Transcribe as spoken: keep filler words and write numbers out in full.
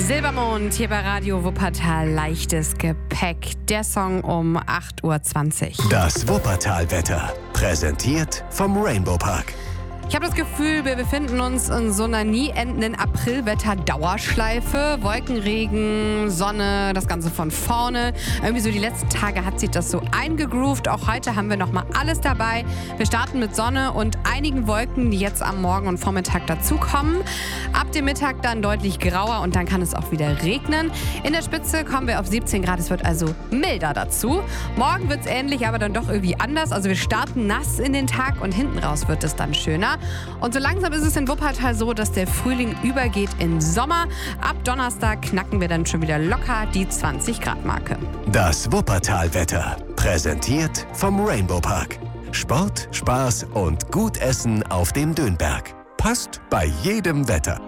Silbermond hier bei Radio Wuppertal, leichtes Gepäck. Der Song um acht Uhr zwanzig. Das Wuppertal-Wetter, präsentiert vom Rainbow Park. Ich habe das Gefühl, wir befinden uns in so einer nie endenden Aprilwetter-Dauerschleife. Wolkenregen, Sonne, das Ganze von vorne. Irgendwie so die letzten Tage hat sich das so eingegroovt. Auch heute haben wir nochmal alles dabei. Wir starten mit Sonne und einigen Wolken, die jetzt am Morgen und Vormittag dazukommen. Ab dem Mittag dann deutlich grauer und dann kann es auch wieder regnen. In der Spitze kommen wir auf siebzehn Grad. Es wird also milder dazu. Morgen wird es ähnlich, aber dann doch irgendwie anders. Also wir starten nass in den Tag und hinten raus wird es dann schöner. Und so langsam ist es in Wuppertal so, dass der Frühling übergeht in Sommer. Ab Donnerstag knacken wir dann schon wieder locker die zwanzig Grad Marke. Das Wuppertal-Wetter, präsentiert vom Rainbow Park. Sport, Spaß und gut Essen auf dem Dönberg. Passt bei jedem Wetter.